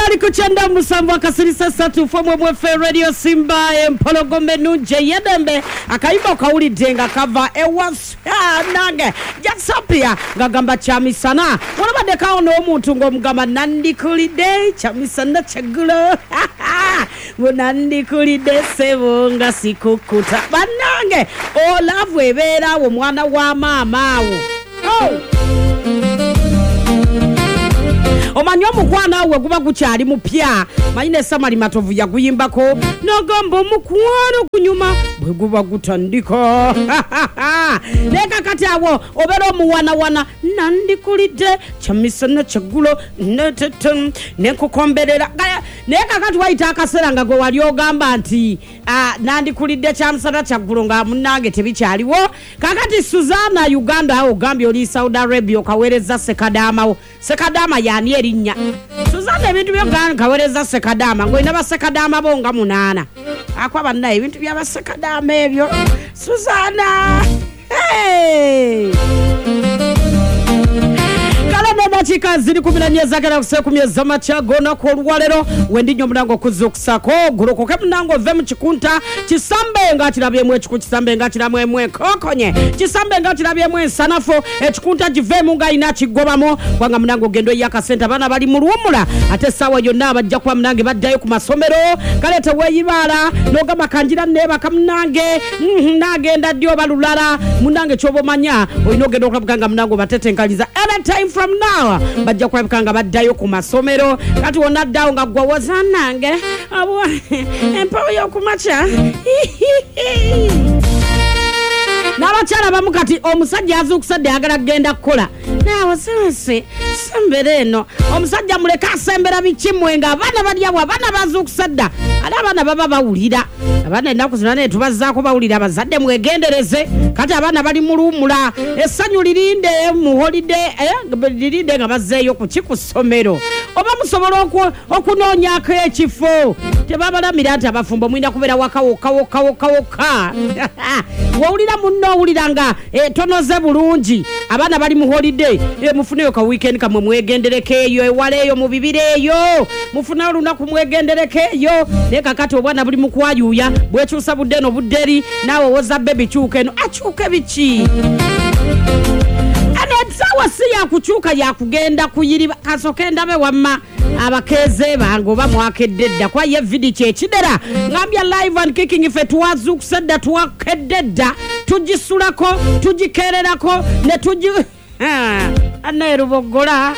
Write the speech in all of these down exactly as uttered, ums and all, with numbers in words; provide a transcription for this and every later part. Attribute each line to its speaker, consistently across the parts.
Speaker 1: Tayari kuchanda musambu akasirisa satu fomwe mwefe Radio Simba empologome nuje yedembe akaimba kauli denga kava ewasanage jasapia ngagamba chamisana wana badeka ono omuntu ngomugamba nandikulide chamisana chagulo munandikulide sebo nga sikukuta banange olavu ebera wo mwana wa mama wo oh omanyo mukwana we kuba kuchali mupya mayine samali matovu ya kuyimbako nogombo mukwano kunyuma bwe kuba kutandika neka kati awo obero muwana wana nandikulide chamisana chagulo netetem nekukomberera neka kati waita akaseranga go wali ogamba nti ah nandikulide chamisana chagulo nga munange tebichaliwo kakati Suzana Uganda ogambye oli Saudi Arabia kawereza sekadama sekadama yani erinya Suzana ebintu byo kawereza sekadama ngo inaba sekadama bonga munana akwaba naye ebintu bya sekadama ebyo Suzana hey Chika ziri kumilania zake na kusea kumiyeza machago na kwa uruwalero wendi nyo mnango kuzukusako guroko ke mnango vemu chikunta chisambe nga chilabye mwe chiku chisambe nga chilabye mwe kokonye chisambe nga chilabye mwe sanafo e chikunta jivemu nga inachi gobamo wanga mnango gendo yaka senta bana bali muruumula ate sawa yonaba jakwa mnange badayo kumasomero kalete weyibala noga makanjira neba kamnange mm, nagenda dio balulala mnange chobo manya oinogendo kwa mkanga mnango batete nkaliza anytime from now bajja kwebukanga baddayo ku masomero kati wonna ddawo nga gwa wazanange abo empewo y'okumakya n'abakyala bamu kati omusajja azuukusadde ayagala kugenda kukola naawe sese sembere eno omusajja muleka asembera bikimwe nga abaana balyawo abaana bazuukusadda ate abaana baba bawulira abaana ennaku zino ne tubazzaako bawulira abazadde mwegendereze kati abaana bali muluumula essanyu lirinde mu holiday lirinde nga bazzeeyo ku kikusomero oba musobola okunoonyaako ekifo tebabalamira nti abafumbo mwina kubeera wakawokawokawokawoka wawulira munno owulira nga tonoze bulungi abaana bali mu holiday mufuneyo ka weekend kamwe mwegendereko eyo ewala eyo mu bibira eyo mufuneyo olunaku mwegendereko eyo naye kakati obwana buli mu kwayuuya bwekyusa budde eno budderi naawe woza bebi kyuka eno akyuke biki sawa si ya kuchuka ya kugenda kuyiriba kasoke ndabe wamma abakeze bango oba mwakeddedda kwa ye vidi kyekidera ngambya live and kicking ife tuwazu kusedda tuwakeddedda tujisulako tujikererako ne tuji ane rubogola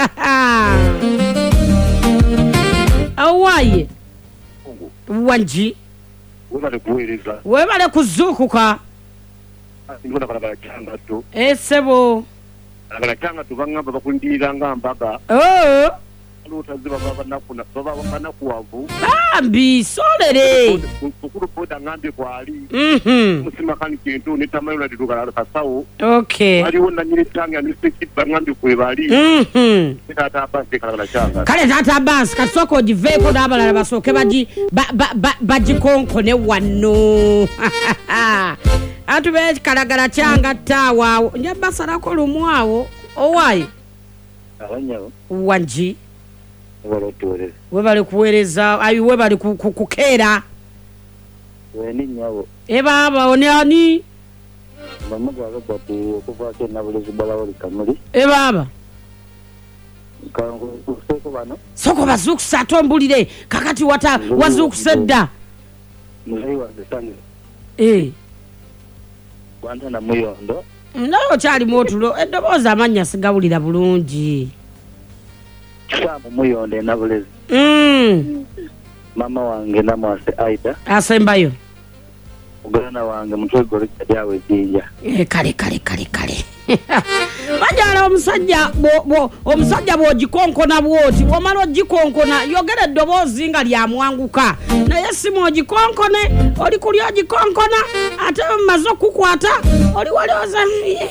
Speaker 1: awaye wanji
Speaker 2: webale kuwereza
Speaker 1: webale kuzukuka
Speaker 2: ngona bala cyanga to
Speaker 1: esebo
Speaker 2: bala cyanga to bangamba bakundira ngambaga
Speaker 1: oh
Speaker 2: lutaziba baba nakuna baba bana kuwavu
Speaker 1: ambi solere
Speaker 2: kukuru boda ngambe kwali
Speaker 1: mhm
Speaker 2: musima kandi kintu nitamayo na didugala kasawo
Speaker 1: okay
Speaker 2: ali wona nyine tanga ni seki bangambe kwebali
Speaker 1: mhm
Speaker 2: tata basi kala cyanga
Speaker 1: kale tata basi kasoko jiveko dabala basoke baji baji konko ne wano atu be kalagala cyanga tawa nyabasara ko lumwawo owai
Speaker 2: abanyawo
Speaker 1: wanji
Speaker 2: wabale
Speaker 1: webale kuwereza ayi webale kukera
Speaker 2: weni nyawo
Speaker 1: e baba onani
Speaker 2: mama gwa batu kuva ke nabulezi bala wali kamuli
Speaker 1: e baba
Speaker 2: kango soko bano
Speaker 1: soko bazukusa tombulire kakati wata wazukusedda
Speaker 2: muzi wa desani
Speaker 1: eh
Speaker 2: kwanta na muyondo
Speaker 1: nayo kyali motulo eddoboza amanya sigawulira bulungi
Speaker 2: Samu muyonde nabulezi.
Speaker 1: Mm.
Speaker 2: Mama wange namwase Aida.
Speaker 1: Asembayo.
Speaker 2: Ugana wange mutwego lyawe jinja.
Speaker 1: Eh kale kale kale kale. Bajala omusajja bo bo omusajja bo jikonkona bwoti. Omalo jikonkona yogera dobozi nga lya mwanguka. Na yesimu ojikonkone oli kuli ojikonkona ate mazo kukwata oli wali oza.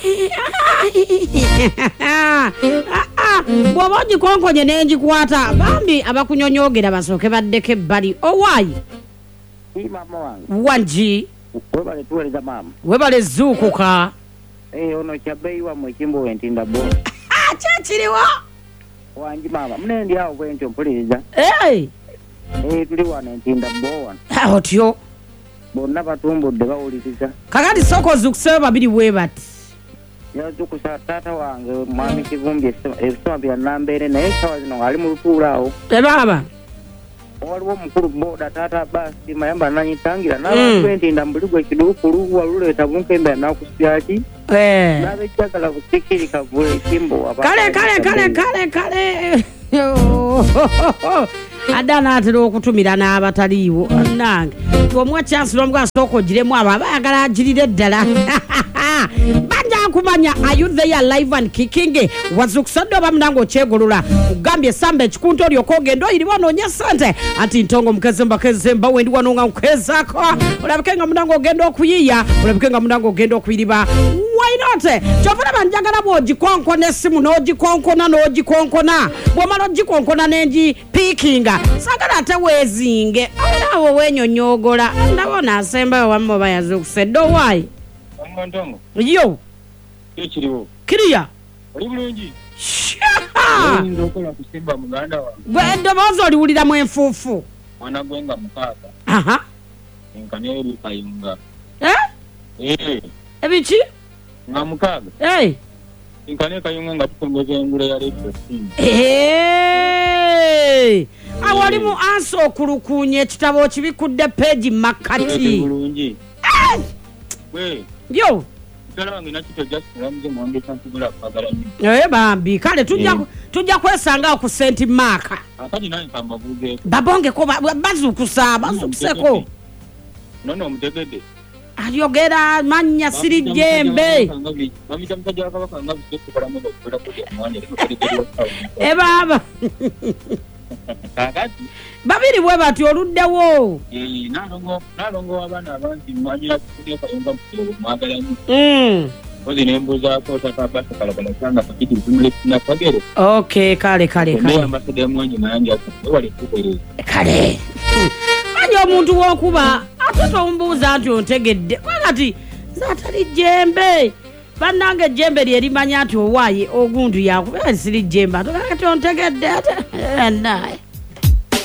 Speaker 1: Bwoba ojikonkonye nenjikwata bambi abakunyonyogera basoke baddeke bali owai
Speaker 2: mama wange
Speaker 1: wanji
Speaker 2: webale tuweleza mama
Speaker 1: webale zukuka
Speaker 2: eh ono chabeyi wa mwekimbo wentinda bo
Speaker 1: ah chachiriwa
Speaker 2: wangi mama munendi awo bwentyo mpuliriza
Speaker 1: eh
Speaker 2: eh tuli wana entinda bowa
Speaker 1: otyo
Speaker 2: bonna batumbudde bawuliriza
Speaker 1: kakati soko zukuseba babiri bwe bati
Speaker 2: yazukusa tata wange mwami Kivumbi ebisoma bya nambere naye sawa zino ali mu lutuula awo
Speaker 1: e baba
Speaker 2: waliwo omukulu boda tata basi mayamba nanyitangira n'abantu entinda mbuligwe kiduukulu waluleeta bunkembe nakusyaki
Speaker 1: eh
Speaker 2: n'abejjagala kusikirika vule ekimbo
Speaker 1: kale kale kale kale kale adana atera okutumira n'abataliiwo nange omwa chance n'omugasa okugiremu abo abayagala agirire eddala banja kumanya are you there live and kicking wazukusadde oba munange okyegolola kugambye samba ekikunta olyoka ogenda oyiriwo onoonya ssente anti ntongo mukazemba kezemba wendi wano nga nkukezaako olabike nga munange ogenda okuyiiya olabike nga munange ogenda okuyiriba why not kyovulaba njagala bw'ogikonkona essimu n'ogikonkona n'ogikonkona bw'omala ogikonkona n'engipiikinga sagala ate weezinge era awo wenyonyogola ndaba onaasembayo wamu oba yazukusedde owaayi
Speaker 3: Ntongo.
Speaker 1: Yo.
Speaker 3: Ekiriwo.
Speaker 1: Kiriya.
Speaker 3: Oli bulungi.
Speaker 1: Sha.
Speaker 3: Ndokola kusimba muganda wange.
Speaker 1: Gwe ndowooza oliwulira mu enfuufu.
Speaker 3: Mwana gwenga mukaaga.
Speaker 1: Aha.
Speaker 3: Enkane eri kayunga.
Speaker 1: Eh?
Speaker 3: Eh.
Speaker 1: Ebiki?
Speaker 3: Nga mukaaga.
Speaker 1: Eh.
Speaker 3: Enkane kayunga nga tukongoza engula ya lepo simu.
Speaker 1: Eh. Awali mu anso okulukunya ekitabo kibikudde peegi makati.
Speaker 3: Bulungi.
Speaker 1: Eh.
Speaker 3: We.
Speaker 1: Yo.
Speaker 3: Mutala wange nakito just ramze mwange kansibula kwagala nnyo.
Speaker 1: Eh bambi kale tujja
Speaker 3: Eh.
Speaker 1: tujja kwesanga ku Saint Mark.
Speaker 3: Akati nani kambavuze.
Speaker 1: Babonge ko bazukusa bazukuseko.
Speaker 3: Nono omutegedde.
Speaker 1: Ayogera manya siri jembe.
Speaker 3: Mami tamusajja wakabaka nga bikukola mu okukola kuli omwana eri
Speaker 1: E baba.
Speaker 3: Kakati
Speaker 1: babiri bwe bati oluddewo
Speaker 3: eh nalongo nalongo abana abanti mwanyira kufunye kayunga mukiro mwagala nnyo
Speaker 1: mm
Speaker 3: ozi nembuza ko takaba takalabala sanga pakiti kumule na kwagere
Speaker 1: okay kale kale
Speaker 3: kale
Speaker 1: kale
Speaker 3: ambassador mwanyi mayanja ko wali kutere
Speaker 1: kale manya omuntu wokuba ate tombuuza nti ontegedde kati zatali jembe bannange jembe lyerimanya nti owaayi ogundu yakuba siri jembe ate kati ontegedde ate naye